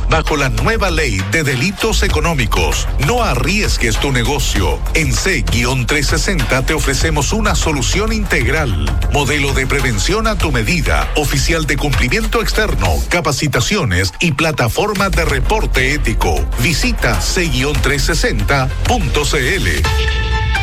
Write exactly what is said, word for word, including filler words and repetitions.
bajo la nueva ley de delitos económicos. No arriesgues tu negocio. En C trescientos sesenta te ofrecemos una solución integral. Modelo de prevención a tu medida, oficial de cumplimiento externo, capacitaciones y plataforma de reporte ético. Visita C trescientos sesenta punto c l.